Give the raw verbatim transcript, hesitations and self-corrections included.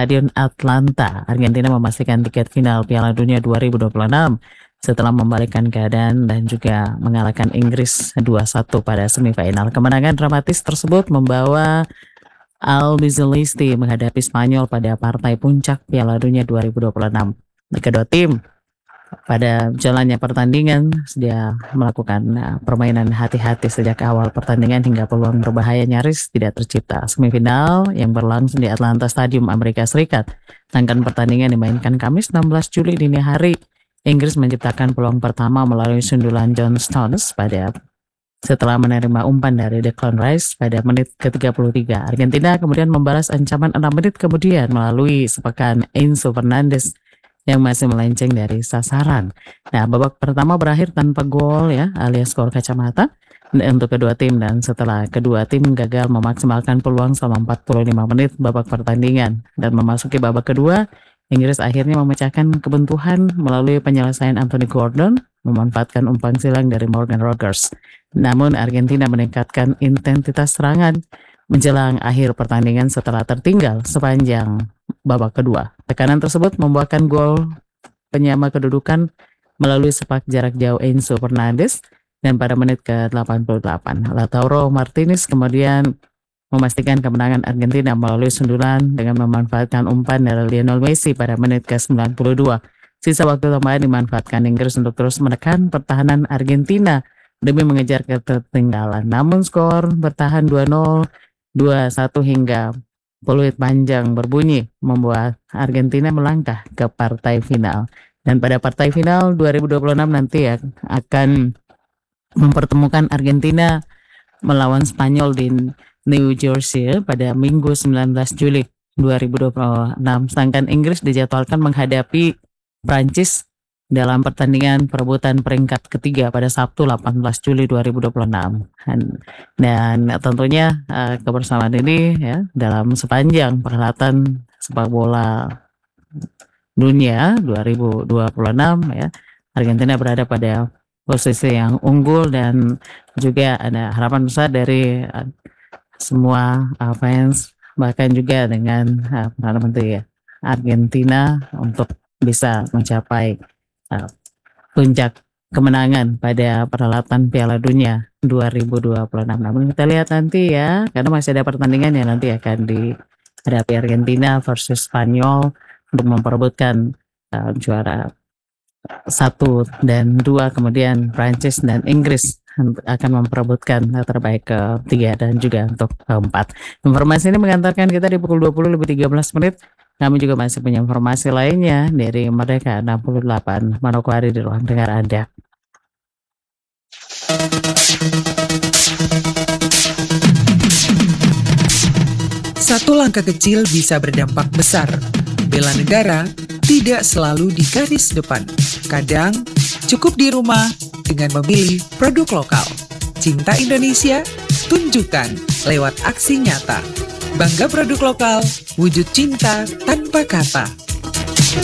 Stadion Atlanta. Argentina memastikan tiket final Piala Dunia dua ribu dua puluh enam setelah membalikkan keadaan dan juga mengalahkan Inggris dua satu pada semifinal. Kemenangan dramatis tersebut membawa Albiceleste menghadapi Spanyol pada partai puncak Piala Dunia dua ribu dua puluh enam. Kedua tim pada jalannya pertandingan dia melakukan uh, permainan hati-hati sejak awal pertandingan hingga peluang berbahaya nyaris tidak tercipta. Semifinal yang berlangsung di Atlanta Stadium Amerika Serikat. Rangkaian pertandingan dimainkan Kamis enam belas Juli dini hari. Inggris menciptakan peluang pertama melalui sundulan John Stones pada setelah menerima umpan dari Declan Rice pada menit ke tiga puluh tiga. Argentina kemudian membalas ancaman enam menit kemudian melalui sepakan Enzo Fernandez yang masih melenceng dari sasaran. Nah, babak pertama berakhir tanpa gol ya, alias skor kacamata untuk kedua tim, dan setelah kedua tim gagal memaksimalkan peluang selama empat puluh lima menit babak pertandingan dan memasuki babak kedua, Inggris akhirnya memecahkan kebuntuan melalui penyelesaian Anthony Gordon memanfaatkan umpan silang dari Morgan Rogers. Namun Argentina meningkatkan intensitas serangan menjelang akhir pertandingan setelah tertinggal sepanjang babak kedua. Tekanan tersebut membuahkan gol penyama kedudukan melalui sepak jarak jauh Enzo Fernandez dan pada menit ke delapan puluh delapan. Lautaro Martinez kemudian memastikan kemenangan Argentina melalui sundulan dengan memanfaatkan umpan dari Lionel Messi pada menit ke sembilan puluh dua. Sisa waktu tambahan dimanfaatkan Inggris untuk terus menekan pertahanan Argentina demi mengejar ketertinggalan. Namun skor bertahan dua nol, dua satu hingga peluit panjang berbunyi membuat Argentina melangkah ke partai final. Dan pada partai final dua ribu dua puluh enam nanti ya, akan mempertemukan Argentina melawan Spanyol di New Jersey pada Minggu sembilan belas Juli dua ribu dua puluh enam. Sedangkan Inggris dijadwalkan menghadapi Prancis dalam pertandingan perebutan peringkat ketiga pada Sabtu delapan belas Juli dua ribu dua puluh enam. Dan, dan tentunya uh, kebersamaan ini ya dalam sepanjang perhelatan sepak bola dunia dua ribu dua puluh enam ya, Argentina berada pada posisi yang unggul dan juga ada harapan besar dari uh, semua uh, fans, bahkan juga dengan uh, Perdana Menteri Argentina untuk bisa mencapai uh, puncak kemenangan pada perhelatan Piala Dunia dua ribu dua puluh enam. Namun kita lihat nanti ya, karena masih ada pertandingan yang nanti akan dihadapi Argentina versus Spanyol untuk memperebutkan uh, juara satu dan dua, kemudian Prancis dan Inggris akan memperebutkan terbaik ketiga dan juga untuk keempat. Informasi ini mengantarkan kita di pukul dua puluh lebih tiga belas menit. Kami juga masih punya informasi lainnya dari Merdeka enam puluh delapan Manokwari di ruang dengar Anda. Satu langkah kecil bisa berdampak besar. Bela negara tidak selalu di garis depan. Kadang cukup di rumah dengan memilih produk lokal. Cinta Indonesia, tunjukkan lewat aksi nyata. Bangga produk lokal, wujud cinta tanpa kata.